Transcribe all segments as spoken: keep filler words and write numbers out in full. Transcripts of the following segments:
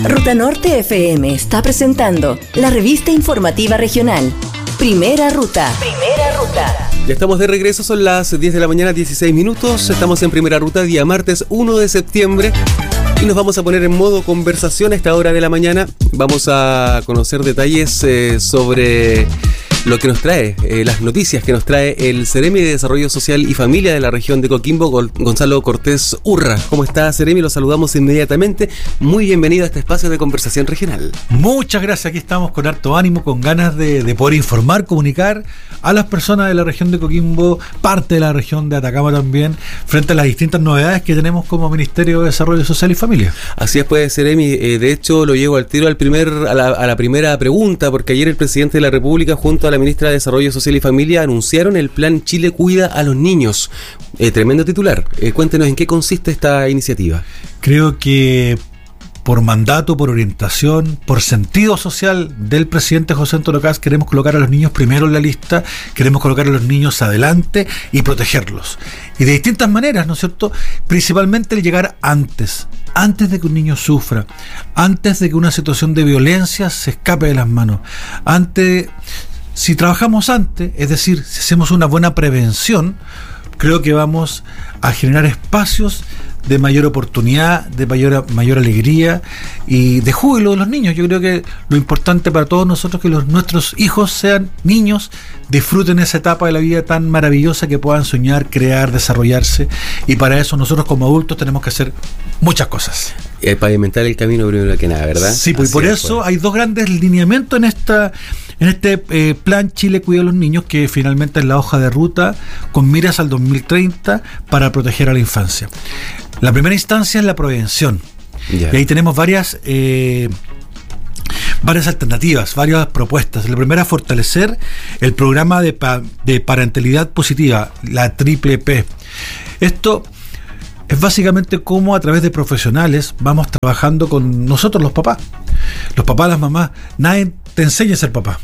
Ruta Norte F M está presentando la revista informativa regional, Primera Ruta. Primera Ruta. Ya estamos de regreso, son las diez de la mañana, dieciséis minutos. Estamos en Primera Ruta, día martes uno de septiembre. Y nos vamos a poner en modo conversación a esta hora de la mañana. Vamos a conocer detalles eh, sobre lo que nos trae, eh, las noticias que nos trae el Seremi de Desarrollo Social y Familia de la región de Coquimbo, Gonzalo Cortés Urra. ¿Cómo está, Seremi? Lo saludamos inmediatamente. Muy bienvenido a este espacio de conversación regional. Muchas gracias. Aquí estamos con harto ánimo, con ganas de, de poder informar, comunicar a las personas de la región de Coquimbo, parte de la región de Atacama también, frente a las distintas novedades que tenemos como Ministerio de Desarrollo Social y Familia. Así es, pues, Seremi. Eh, de hecho, lo llevo al tiro al primer, a la, a la primera pregunta, porque ayer el presidente de la República, junto a la ministra de Desarrollo Social y Familia, anunciaron el plan Chile Cuida a los Niños. Eh, tremendo titular. Eh, cuéntenos en qué consiste esta iniciativa. Creo que por mandato, por orientación, por sentido social del presidente José Antonio Kast, queremos colocar a los niños primero en la lista, queremos colocar a los niños adelante y protegerlos. Y de distintas maneras, ¿no es cierto? Principalmente el llegar antes, antes de que un niño sufra, antes de que una situación de violencia se escape de las manos, antes... Si trabajamos antes, es decir, si hacemos una buena prevención, creo que vamos a generar espacios de mayor oportunidad, de mayor, mayor alegría y de júbilo de los niños. Yo creo que lo importante para todos nosotros es que los, nuestros hijos sean niños, disfruten esa etapa de la vida tan maravillosa, que puedan soñar, crear, desarrollarse, y para eso nosotros como adultos tenemos que hacer muchas cosas. Eh, pavimentar el camino primero que nada, ¿verdad? Sí, pues, y por eso pues. Hay dos grandes lineamientos en esta en este eh, plan Chile Cuida a los Niños, que finalmente es la hoja de ruta con miras al dos mil treinta para proteger a la infancia. La primera instancia es la prevención. Yeah. Y ahí tenemos varias eh, varias alternativas, varias propuestas. La primera es fortalecer el programa de, pa- de parentalidad positiva, la triple P. Esto es básicamente cómo a través de profesionales vamos trabajando con nosotros los papás. Los papás, las mamás, nadie te enseña a ser papá.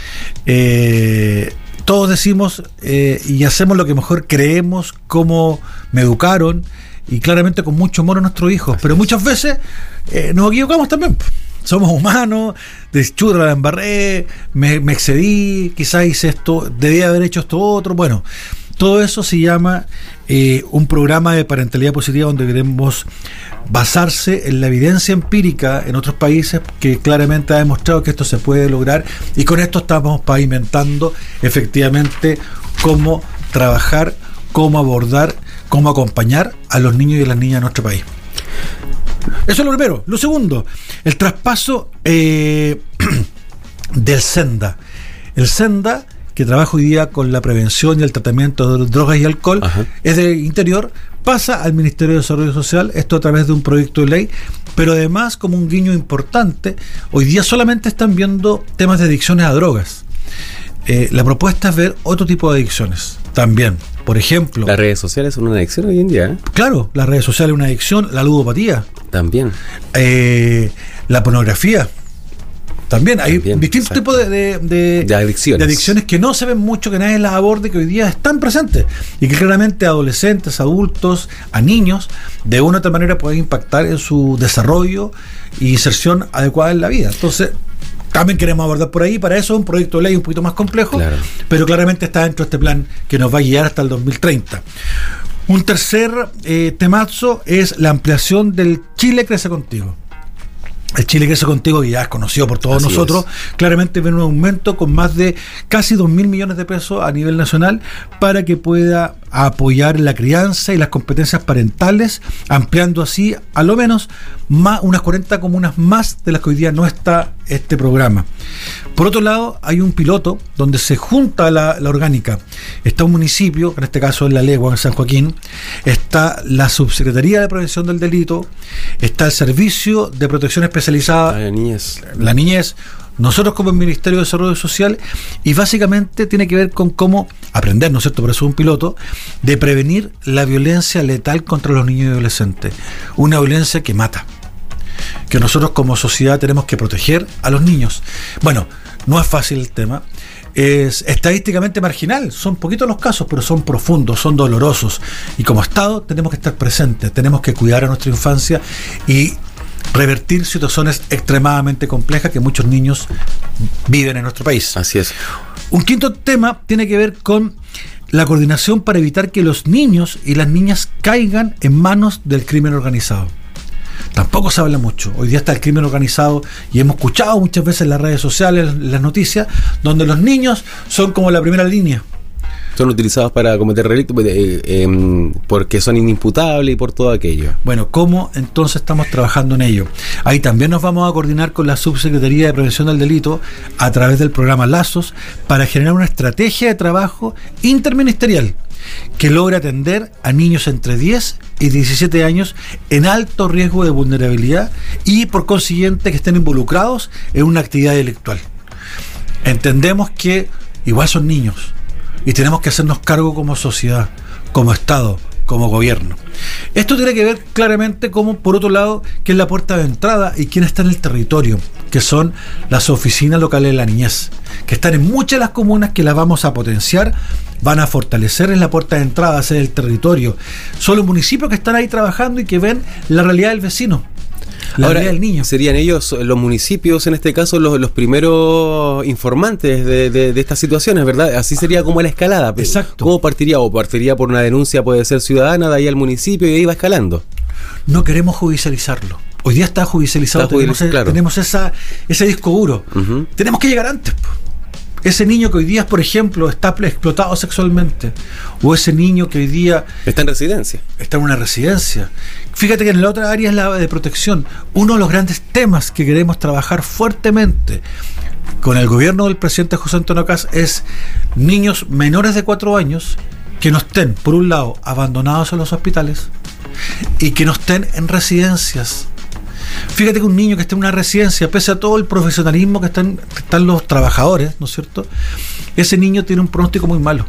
Eh, todos decimos eh, y hacemos lo que mejor creemos, cómo me educaron, y claramente con mucho amor a nuestros hijos. Pero muchas veces eh, nos equivocamos también. Somos humanos, de churra la embarré, me, me excedí, quizás hice esto, debía haber hecho esto otro. Bueno, todo eso se llama eh, un programa de parentalidad positiva, donde queremos basarse en la evidencia empírica en otros países, que claramente ha demostrado que esto se puede lograr, y con esto estamos pavimentando efectivamente cómo trabajar, cómo abordar, cómo acompañar a los niños y a las niñas de nuestro país. Eso es lo primero. Lo segundo, el traspaso eh, del SENDA. El SENDA, que trabaja hoy día con la prevención y el tratamiento de drogas y alcohol, Ajá. es de Interior, pasa al Ministerio de Desarrollo Social, esto a través de un proyecto de ley, pero además, como un guiño importante, hoy día solamente están viendo temas de adicciones a drogas. Eh, la propuesta es ver otro tipo de adicciones también. Por ejemplo, las redes sociales son una adicción hoy en día, ¿eh? Claro, las redes sociales son una adicción, la ludopatía también, eh, la pornografía también. Hay también, distintos exacto. tipos de, de, de, de, adicciones. de adicciones que no se ven mucho, que nadie las aborde, que hoy día están presentes y que claramente a adolescentes, adultos, a niños, de una u otra manera pueden impactar en su desarrollo y inserción adecuada en la vida. Entonces, también queremos abordar por ahí. Para eso es un proyecto de ley un poquito más complejo, claro. pero claramente está dentro de este plan que nos va a guiar hasta el dos mil treinta. Un tercer eh, temazo es la ampliación del Chile Crece Contigo. El Chile Crece Contigo, que ya es conocido por todos Así nosotros, es. claramente ven un aumento con más de casi dos mil millones de pesos a nivel nacional para que pueda apoyar la crianza y las competencias parentales, ampliando así a lo menos más, unas cuarenta comunas más de las que hoy día no está este programa. Por otro lado, hay un piloto donde se junta la, la orgánica. Está un municipio, en este caso en La Legua, en San Joaquín, está la Subsecretaría de Prevención del Delito, está el Servicio de Protección Especializada, la niñez, la niñez nosotros como el Ministerio de Desarrollo Social, y básicamente tiene que ver con cómo aprender, ¿no es cierto?, por eso es un piloto, de prevenir la violencia letal contra los niños y adolescentes, una violencia que mata, que nosotros como sociedad tenemos que proteger a los niños. Bueno, no es fácil el tema, es estadísticamente marginal, son poquitos los casos, pero son profundos, son dolorosos, y como Estado tenemos que estar presentes, tenemos que cuidar a nuestra infancia y revertir situaciones extremadamente complejas que muchos niños viven en nuestro país. Así es. Un quinto tema tiene que ver con la coordinación para evitar que los niños y las niñas caigan en manos del crimen organizado. Tampoco se habla mucho. Hoy día está el crimen organizado y hemos escuchado muchas veces en las redes sociales, en las noticias, donde los niños son como la primera línea. Son utilizados para cometer delitos eh, eh, porque son inimputables y por todo aquello. Bueno, ¿cómo entonces estamos trabajando en ello? Ahí también nos vamos a coordinar con la Subsecretaría de Prevención del Delito a través del programa Lazos para generar una estrategia de trabajo interministerial que logre atender a niños entre diez y diecisiete años en alto riesgo de vulnerabilidad y por consiguiente que estén involucrados en una actividad delictual. Entendemos que igual son niños y tenemos que hacernos cargo como sociedad, como Estado, como gobierno. Esto tiene que ver claramente como, por otro lado, que es la puerta de entrada y quién está en el territorio, que son las oficinas locales de la niñez, que están en muchas de las comunas, que las vamos a potenciar, van a fortalecer en la puerta de entrada, hacer el territorio. Son los municipios que están ahí trabajando y que ven la realidad del vecino. La Ahora, del niño. ¿serían ellos, los municipios en este caso, los, los primeros informantes de, de, de estas situaciones, verdad? Así sería como la escalada. Exacto. ¿Cómo partiría? O partiría por una denuncia, puede ser ciudadana, de ahí al municipio y ahí va escalando. No queremos judicializarlo. Hoy día está judicializado, Está tenemos, judicial, claro. tenemos esa, ese disco duro. Uh-huh. Tenemos que llegar antes. Po. Ese niño que hoy día, por ejemplo, está explotado sexualmente, o ese niño que hoy día está en residencia. Está en una residencia. Fíjate que en la otra área es la de protección. Uno de los grandes temas que queremos trabajar fuertemente con el gobierno del presidente José Antonio Kast es niños menores de cuatro años que no estén, por un lado, abandonados en los hospitales y que no estén en residencias. Fíjate que un niño que esté en una residencia, pese a todo el profesionalismo que están, que están los trabajadores, ¿no es cierto? Ese niño tiene un pronóstico muy malo.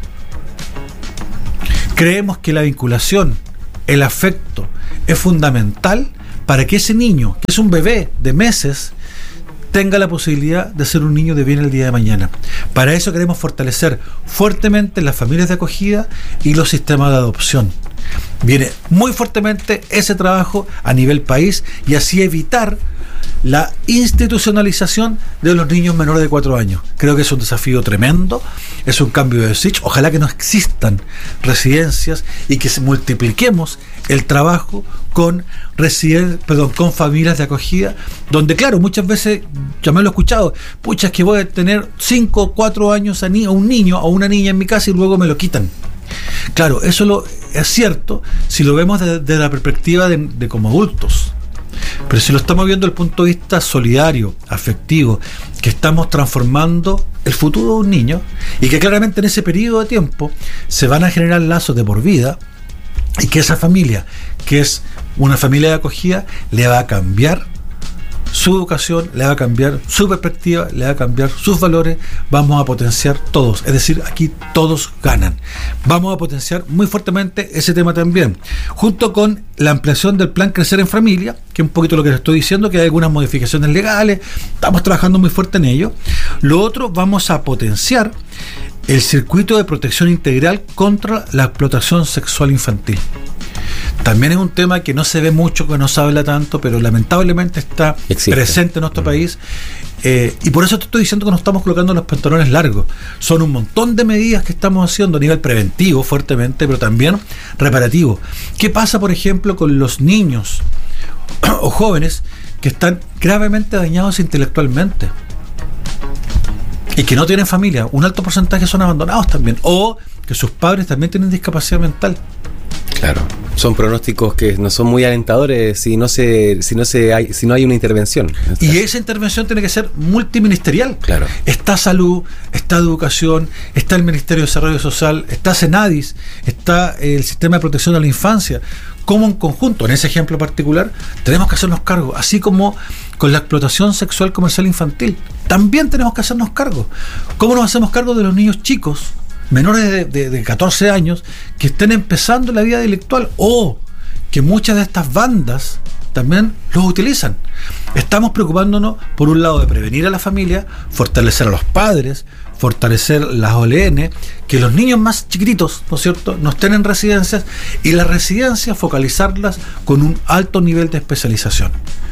Creemos que la vinculación, el afecto, es fundamental para que ese niño, que es un bebé de meses, tenga la posibilidad de ser un niño de bien el día de mañana. Para eso queremos fortalecer fuertemente las familias de acogida y los sistemas de adopción. Viene muy fuertemente ese trabajo a nivel país y así evitar la institucionalización de los niños menores de cuatro años. Creo que es un desafío tremendo, es un cambio de switch. Ojalá que no existan residencias y que multipliquemos el trabajo con residen- perdón, con familias de acogida, donde claro, muchas veces, ya me lo he escuchado, pucha, es que voy a tener cinco o cuatro años a, ni- a un niño o una niña en mi casa y luego me lo quitan. Claro, eso lo, es cierto si lo vemos desde, desde la perspectiva de, de como adultos. Pero si lo estamos viendo desde el punto de vista solidario, afectivo, que estamos transformando el futuro de un niño y que claramente en ese periodo de tiempo se van a generar lazos de por vida y que esa familia, que es una familia de acogida, le va a cambiar su educación, le va a cambiar su perspectiva, le va a cambiar sus valores, vamos a potenciar todos, es decir, aquí todos ganan. Vamos a potenciar muy fuertemente ese tema también, junto con la ampliación del plan Crecer en Familia, que es un poquito lo que les estoy diciendo, que hay algunas modificaciones legales, estamos trabajando muy fuerte en ello. Lo otro, vamos a potenciar el circuito de protección integral contra la explotación sexual infantil. También es un tema que no se ve mucho, que no se habla tanto, pero lamentablemente está Existe. presente en nuestro mm. país. Eh, y por eso te estoy diciendo que nos estamos colocando los pantalones largos. Son un montón de medidas que estamos haciendo a nivel preventivo fuertemente, pero también reparativo. ¿Qué pasa, por ejemplo, con los niños o jóvenes que están gravemente dañados intelectualmente y que no tienen familia? Un alto porcentaje son abandonados también, o que sus padres también tienen discapacidad mental. Claro, son pronósticos que no son muy alentadores si no se, si no se hay, si no hay una intervención. Y esa intervención tiene que ser multiministerial. Claro. Está salud, está educación, está el Ministerio de Desarrollo Social, está Senadis, está el sistema de protección de la infancia. Como en conjunto, en ese ejemplo particular, tenemos que hacernos cargo, así como con la explotación sexual comercial infantil. También tenemos que hacernos cargo. ¿Cómo nos hacemos cargo de los niños chicos, menores de, de, de catorce años, que estén empezando la vida delictual o que muchas de estas bandas también los utilizan? Estamos preocupándonos, por un lado, de prevenir a la familia, fortalecer a los padres, fortalecer las O L N, que los niños más chiquititos, ¿no es cierto?, no estén en residencias, y las residencias focalizarlas con un alto nivel de especialización.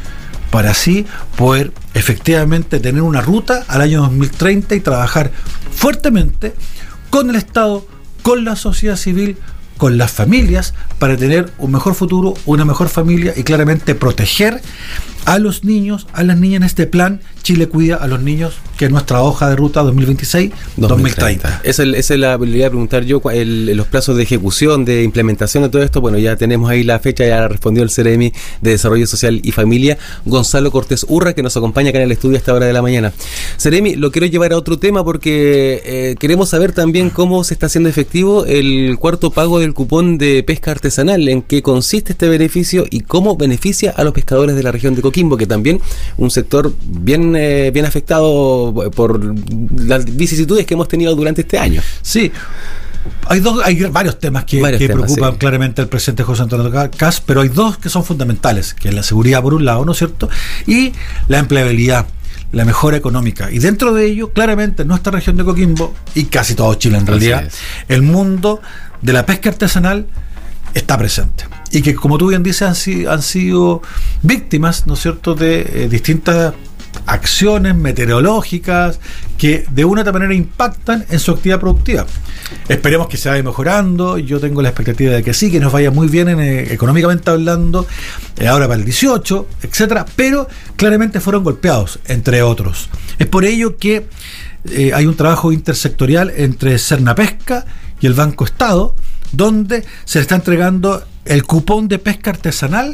para así poder efectivamente tener una ruta al año dos mil treinta y trabajar fuertemente con el Estado, con la sociedad civil, con las familias, para tener un mejor futuro, una mejor familia y claramente proteger a los niños, a las niñas en este plan Chile Cuida a los Niños, que es nuestra hoja de ruta dos mil veintiséis a dos mil treinta. Esa es la, le iba a preguntar yo, el, los plazos de ejecución, de implementación de todo esto. Bueno, ya tenemos ahí la fecha, ya respondió el Ceremi de Desarrollo Social y Familia, Gonzalo Cortés Urra, que nos acompaña acá en el estudio a esta hora de la mañana. Ceremi, lo quiero llevar a otro tema porque eh, queremos saber también cómo se está haciendo efectivo el cuarto pago del cupón de pesca artesanal, en qué consiste este beneficio y cómo beneficia a los pescadores de la región de Coquimbo, que también un sector bien, eh, bien afectado por las vicisitudes que hemos tenido durante este año. Sí. Hay dos, hay varios temas que, varios que temas, preocupan sí. claramente al presidente José Antonio Kast, pero hay dos que son fundamentales, que es la seguridad por un lado, ¿no es cierto? Y la empleabilidad, la mejora económica. Y dentro de ello, claramente, en nuestra región de Coquimbo, y casi todo Chile en realidad, el mundo de la pesca artesanal está presente. Y que, como tú bien dices, han, si, han sido víctimas, ¿no es cierto?, de eh, distintas acciones meteorológicas que de una u otra manera impactan en su actividad productiva. Esperemos que se vaya mejorando. Yo tengo la expectativa de que sí, que nos vaya muy bien en, eh, económicamente hablando, eh, ahora para el dieciocho, etcétera, pero claramente fueron golpeados, entre otros. Es por ello que eh, hay un trabajo intersectorial entre Cernapesca y el Banco Estado, donde se le está entregando el cupón de pesca artesanal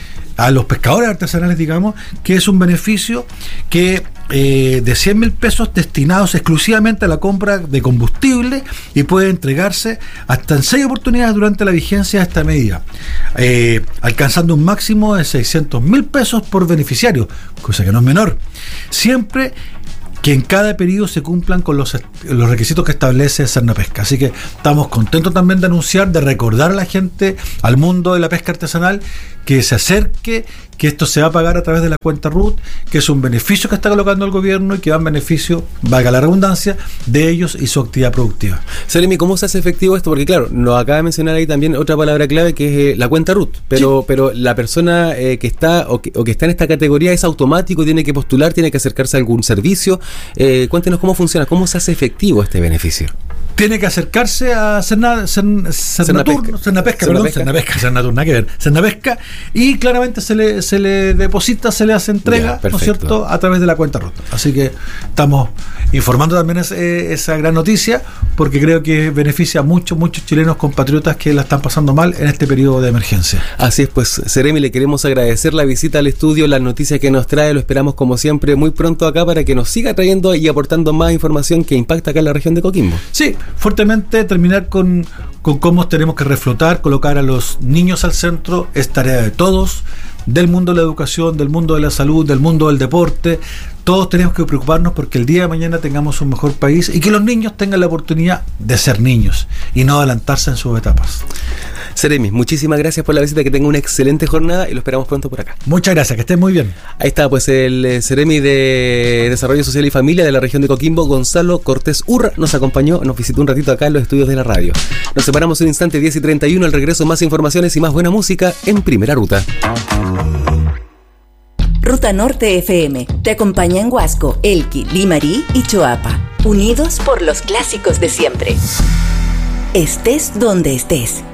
a los pescadores artesanales, digamos, que es un beneficio que eh, de cien mil pesos destinados exclusivamente a la compra de combustible, y puede entregarse hasta en seis oportunidades durante la vigencia de esta medida, eh, alcanzando un máximo de seiscientos mil pesos por beneficiario, cosa que no es menor, siempre que en cada periodo se cumplan con los, los requisitos que establece Cernapesca. Así que estamos contentos también de anunciar, de recordar a la gente, al mundo de la pesca artesanal, que se acerque, que esto se va a pagar a través de la cuenta R U T, que es un beneficio que está colocando el gobierno y que va en beneficio, valga la redundancia, de ellos y su actividad productiva. Ceremi, ¿cómo se hace efectivo esto? Porque claro, nos acaba de mencionar ahí también otra palabra clave, que es eh, la cuenta R U T, pero, sí. pero la persona eh, que está o que, o que está en esta categoría es automático, tiene que postular, tiene que acercarse a algún servicio. Eh, cuéntenos cómo funciona, cómo se hace efectivo este beneficio. Tiene que acercarse a Cerna, Cern, Cernatur, Cernapesca, perdón, Cernapesca, Cernatur, nada que ver, Cernapesca, y claramente se le, se le deposita, se le hace entrega, ya, ¿no es cierto?, a través de la cuenta R U T. Así que estamos informando también ese, esa gran noticia, porque creo que beneficia a muchos, muchos chilenos compatriotas que la están pasando mal en este periodo de emergencia. Así es, pues, Ceremi, le queremos agradecer la visita al estudio, las noticias que nos trae, lo esperamos como siempre muy pronto acá para que nos siga trayendo y aportando más información que impacta acá en la región de Coquimbo. Sí, fuertemente terminar con, con cómo tenemos que reflotar, colocar a los niños al centro, es tarea de todos, del mundo de la educación, del mundo de la salud, del mundo del deporte. Todos tenemos que preocuparnos porque el día de mañana tengamos un mejor país y que los niños tengan la oportunidad de ser niños y no adelantarse en sus etapas. Ceremi, muchísimas gracias por la visita, que tenga una excelente jornada y lo esperamos pronto por acá. Muchas gracias, que estén muy bien. Ahí está, pues el Ceremi de Desarrollo Social y Familia de la región de Coquimbo, Gonzalo Cortés Urra, nos acompañó, nos visitó un ratito acá en los estudios de la radio. Nos separamos un instante, diez y treinta y uno, al regreso más informaciones y más buena música en Primera Ruta. Ruta Norte F M te acompaña en Huasco, Elqui, Limarí y Choapa, unidos por los clásicos de siempre. Estés donde estés.